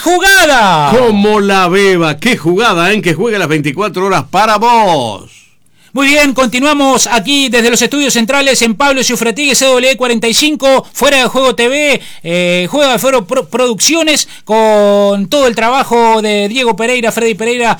jugada! Como la beba, qué jugada, que juega las 24 horas para vos. Muy bien, continuamos aquí desde los estudios centrales en Pablo Ciufratigue, CW 45, Fuera de Juego TV, Juega de Fuego Producciones, con todo el trabajo de Diego Pereira, Freddy Pereira,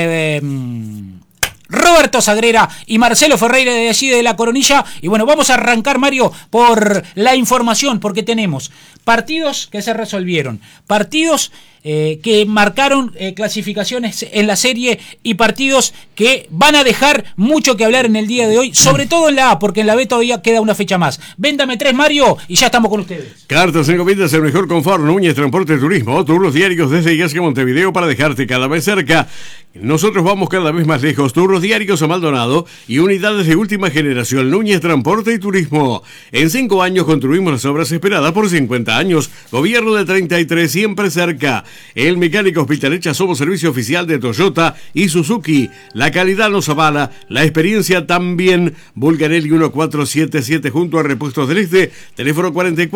Roberto Sagrera y Marcelo Ferreira de allí de La Coronilla. Y bueno, vamos a arrancar, Mario, por la información, porque tenemos partidos que se resolvieron, partidos que marcaron clasificaciones en la serie y partidos que van a dejar mucho que hablar en el día de hoy, sobre todo en la A, porque en la B todavía queda una fecha más. Véndame 3, Mario, y ya estamos con ustedes. Cartas en Comidas, el mejor confort, Núñez Transporte Turismo, turnos diarios desde Igasca a Montevideo para dejarte cada vez cerca. Nosotros vamos cada vez más lejos, turnos diarios a Maldonado y unidades de última generación, Núñez Transporte y Turismo. En 5 años construimos las obras esperadas por 50 años, gobierno de 33, siempre cerca. El Mecánico Hospitalecha somos servicio oficial de Toyota y Suzuki. La calidad nos avala, la experiencia también. Bulgarelli 1477 junto a Repuestos del Este, teléfono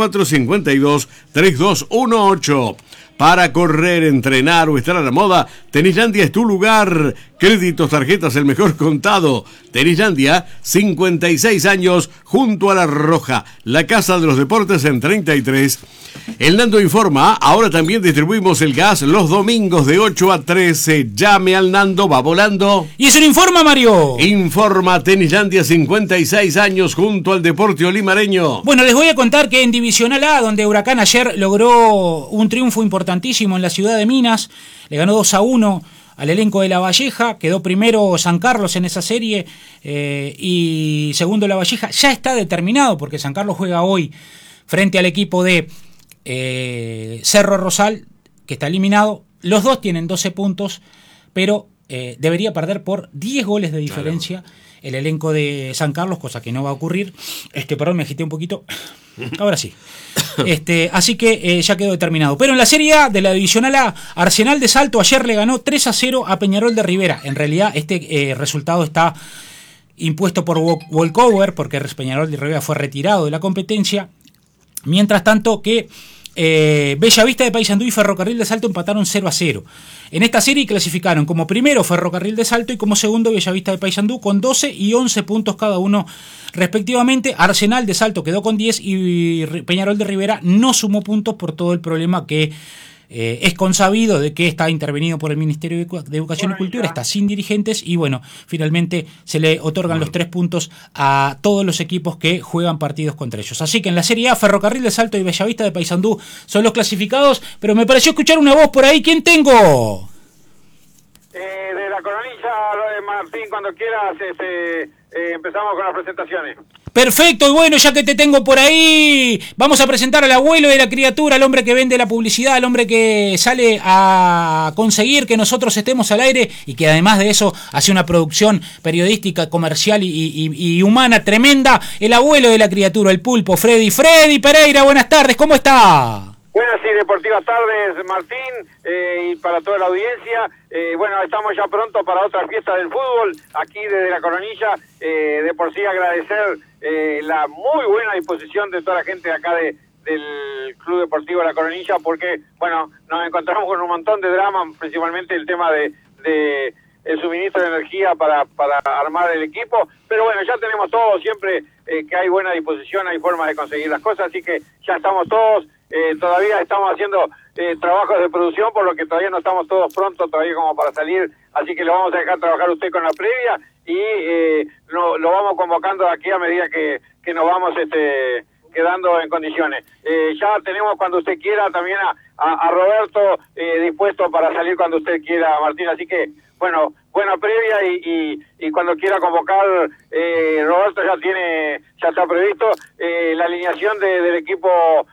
4452-3218. Para correr, entrenar o estar a la moda, Tenislandia es tu lugar. Créditos, tarjetas, el mejor contado. Tenislandia, 56 años, junto a La Roja, la casa de los deportes en 33. El Nando informa, ahora también distribuimos el gas los domingos de 8 a 13. Llame al Nando, va volando. ¿Y eso no informa, Mario? Informa, Tenislandia, 56 años, junto al deporte olimareño. Bueno, les voy a contar que en Divisional A, donde Huracán ayer logró un triunfo importantísimo en la ciudad de Minas, le ganó 2-1 al elenco de La Valleja, quedó primero San Carlos en esa serie y segundo La Valleja. Ya está determinado porque San Carlos juega hoy frente al equipo de Cerro Rosal, que está eliminado. Los dos tienen 12 puntos, pero debería perder por 10 goles de diferencia el elenco de San Carlos, cosa que no va a ocurrir. Perdón, me agité un poquito. Ahora sí. Así que ya quedó determinado. Pero en la Serie A de la Divisional A, Arsenal de Salto ayer le ganó 3-0 a Peñarol de Rivera. En realidad este resultado está impuesto por walkover, porque Peñarol de Rivera fue retirado de la competencia. Mientras tanto que Bellavista de Paysandú y Ferrocarril de Salto empataron 0-0. En esta serie clasificaron como primero Ferrocarril de Salto y como segundo Bellavista de Paysandú con 12 y 11 puntos cada uno respectivamente. Arsenal de Salto quedó con 10 y Peñarol de Rivera no sumó puntos por todo el problema que es consabido de que está intervenido por el Ministerio de Educación y Cultura, está sin dirigentes y bueno, finalmente se le otorgan los 3 puntos a todos los equipos que juegan partidos contra ellos. Así que en la Serie A, Ferrocarril de Salto y Bellavista de Paysandú son los clasificados, pero me pareció escuchar una voz por ahí. ¿Quién tengo? De La Coronilla, Martín, cuando quieras, empezamos con las presentaciones. Perfecto, y bueno, ya que te tengo por ahí, vamos a presentar al abuelo de la criatura, al hombre que vende la publicidad, al hombre que sale a conseguir que nosotros estemos al aire y que además de eso hace una producción periodística, comercial y humana tremenda, el abuelo de la criatura, el pulpo, Freddy Pereira. Buenas tardes, ¿cómo está? Buenas y deportivas tardes, Martín, y para toda la audiencia. Bueno, estamos ya pronto para otra fiesta del fútbol, aquí desde La Coronilla. De por sí agradecer la muy buena disposición de toda la gente de acá del Club Deportivo La Coronilla, porque, bueno, nos encontramos con un montón de drama, principalmente el tema de el suministro de energía para armar el equipo, pero bueno, ya tenemos todo, siempre que hay buena disposición, hay formas de conseguir las cosas, así que ya estamos todos. Todavía estamos haciendo trabajos de producción, por lo que todavía no estamos todos prontos todavía como para salir, así que lo vamos a dejar trabajar usted con la previa y lo vamos convocando aquí a medida que nos vamos quedando en condiciones. Ya tenemos cuando usted quiera también a Roberto dispuesto para salir cuando usted quiera, Martín, así que bueno, buena previa y cuando quiera convocar, Roberto ya está previsto. La alineación del equipo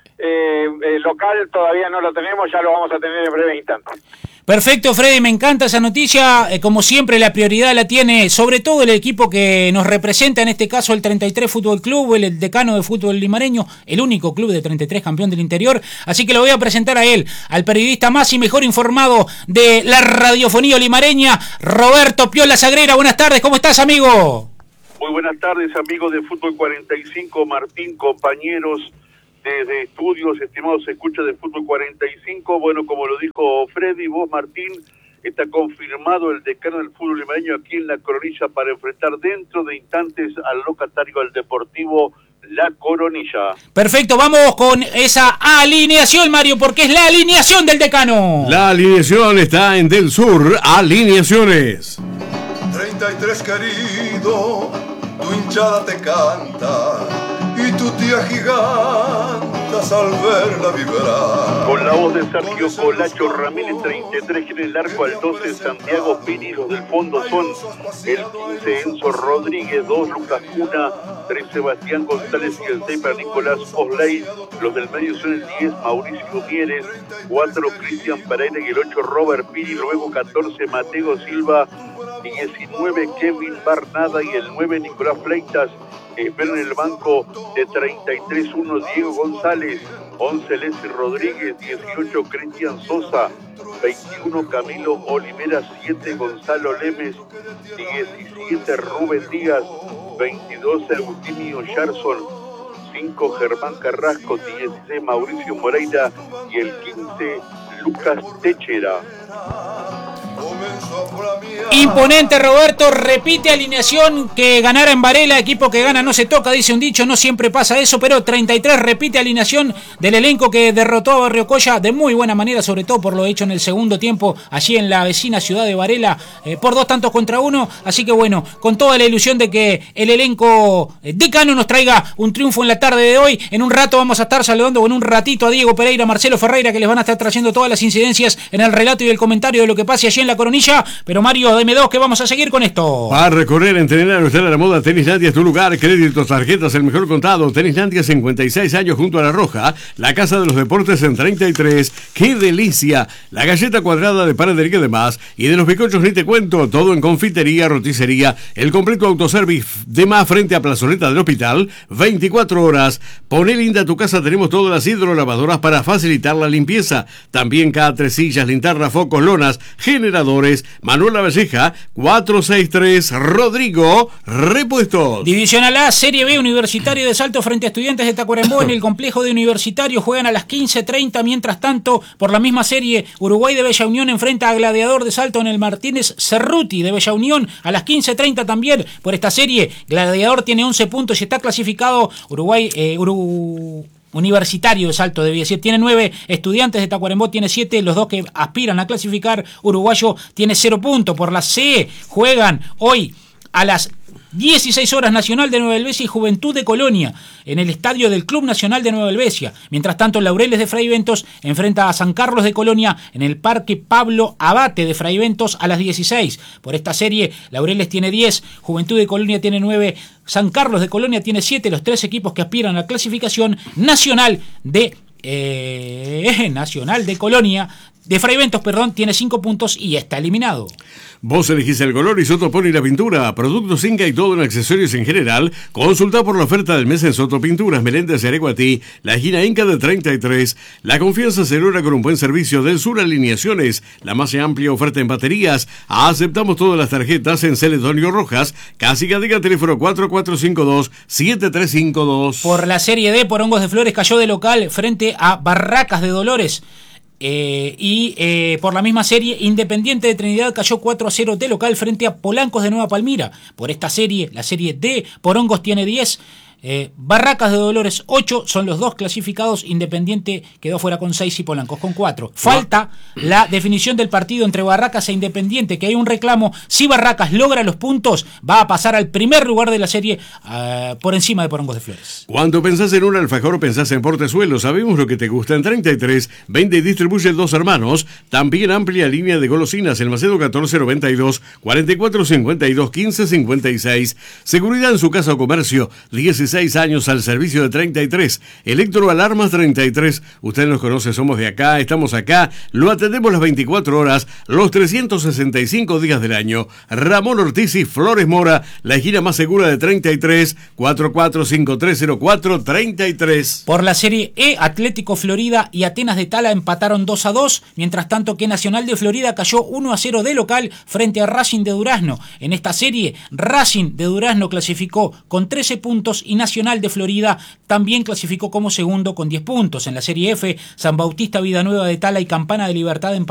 local todavía no lo tenemos, ya lo vamos a tener en breve instante. Perfecto, Freddy, me encanta esa noticia. Como siempre, la prioridad la tiene sobre todo el equipo que nos representa, en este caso el 33 Fútbol Club, el decano de fútbol limareño, el único club de 33 campeón del interior. Así que lo voy a presentar a él, al periodista más y mejor informado de la radiofonía limareña, Roberto Piola Sagrera. Buenas tardes, ¿cómo estás, amigo? Muy buenas tardes, amigos de Fútbol 45, Martín, compañeros. desde estudios, estimados escuchas de Fútbol 45. Bueno, como lo dijo Freddy, vos, Martín, está confirmado el decano del fútbol limeño aquí en La Coronilla para enfrentar dentro de instantes al locatario, al Deportivo La Coronilla. Perfecto, vamos con esa alineación, Mario, porque es la alineación del decano. La alineación está en Del Sur. Alineaciones. 33 querido, tu hinchada te canta y tu tía gigantas al verla vibrar. Con la voz de Sergio Colacho Ramírez, 33 en el arco, al 12 Santiago Pini, los del fondo son el 15 Enzo Rodríguez, 2 Lucas Cuna, 3 Sebastián González y el 6 para Nicolás Osley. Los del medio son el 10 Mauricio Mieres, 4 Cristian Pereira y el 8 Robert Pini, luego 14 Mateo Silva, 19 Kevin Barnada y el 9 Nicolás Fleitas. Esperan en el banco de 33, 1 Diego González, 11 Leslie Rodríguez, 18 Cristian Sosa, 21 Camilo Olivera, 7 Gonzalo Lemes, 17 Rubén Díaz, 22 Agustinio Yarson, 5 Germán Carrasco, 16 Mauricio Moreira y el 15 Lucas Techera. Imponente, Roberto, repite alineación. Que ganara en Varela, equipo que gana no se toca, dice un dicho, no siempre pasa eso, pero 33 repite alineación del elenco que derrotó a Barrio Coya de muy buena manera, sobre todo por lo hecho en el segundo tiempo allí en la vecina ciudad de Varela, por 2-1, así que bueno, con toda la ilusión de que el elenco decano nos traiga un triunfo en la tarde de hoy. En un rato vamos a estar saludando, en un ratito, a Diego Pereira, Marcelo Ferreira, que les van a estar trayendo todas las incidencias en el relato y el comentario de lo que pase allí en La Coronilla. Pero Mario, deme dos que vamos a seguir con esto. Para recorrer, entrenar o estar a la moda, Tenislandia es tu lugar. Créditos, tarjetas, el mejor contado. Tenislandia, 56 años junto a La Roja. La casa de los deportes en 33. ¡Qué delicia! La galleta cuadrada de panadería de más. Y de los bizcochos ni te cuento. Todo en confitería, roticería. El completo autoservice de más frente a Plazoleta del Hospital. 24 horas. Poné linda tu casa. Tenemos todas las hidrolavadoras para facilitar la limpieza. También catres, sillas, linternas, focos, lonas, generadores. Manuel Lavalleja, 463, Rodrigo, Repuestos. Divisional A, Serie B, Universitario de Salto frente a Estudiantes de Tacuarembó en el complejo de Universitario. Juegan a las 15:30. Mientras tanto, por la misma serie, Uruguay de Bella Unión enfrenta a Gladiador de Salto en el Martínez Cerruti de Bella Unión a las 15:30 también. Por esta serie, Gladiador tiene 11 puntos y está clasificado. Universitario de Salto, debía decir, tiene 9, Estudiantes de Tacuarembó tiene 7, los dos que aspiran a clasificar. Uruguayo tiene 0 puntos. Por la C juegan hoy a las 16 horas Nacional de Nueva Helvecia y Juventud de Colonia en el estadio del Club Nacional de Nueva Helvecia. Mientras tanto, Laureles de Fray Ventos enfrenta a San Carlos de Colonia en el Parque Pablo Abate de Fray Ventos a las 16. Por esta serie, Laureles tiene 10, Juventud de Colonia tiene 9, San Carlos de Colonia tiene 7, los 3 equipos que aspiran a la clasificación. Nacional de Colonia, de Fray Ventos, tiene 5 puntos y está eliminado. Vos elegís el color y Soto Pone la pintura. Productos Inca y todo en accesorios en general. Consulta por la oferta del mes en Soto Pinturas, Meléndez y Areguatí, la esquina Inca de 33. La confianza se logra con un buen servicio. Del Sur Alineaciones, la más amplia oferta en baterías. Aceptamos todas las tarjetas en Celedonio Rojas. Casi Gadega, teléfono 4452-7352. Por la Serie D, Porongos de Flores cayó de local frente a Barracas de Dolores. Por la misma serie, Independiente de Trinidad cayó 4-0 de local frente a Polancos de Nueva Palmira. Por esta serie, la Serie D, Porongos tiene 10, Barracas de Dolores 8, son los dos clasificados. Independiente quedó fuera con 6 y Polancos con 4. Falta la definición del partido entre Barracas e Independiente, que hay un reclamo. Si Barracas logra los puntos, va a pasar al primer lugar de la serie por encima de Porongos de Flores. Cuando pensás en un alfajor, pensás en Portezuelo. Sabemos lo que te gusta. En 33, vende y distribuye Dos Hermanos. También amplia línea de golosinas. El Macedo 1492, 4452, 1556. Seguridad en su casa o comercio. 16 años al servicio de 33. Electroalarmas 33. Usted nos conoce, somos de acá, estamos acá. Lo atendemos las 24 horas, los 365 días del año. Ramón Ortiz y Flores Mora, la esquina más segura de 33, 44530433. Por la Serie E, Atlético Florida y Atenas de Tala empataron 2-2, mientras tanto que Nacional de Florida cayó 1-0 de local frente a Racing de Durazno. En esta serie, Racing de Durazno clasificó con 13 puntos y Nacional de Florida también clasificó como segundo con 10 puntos. En la Serie F, San Bautista, Vida Nueva de Tala y Campana de Libertad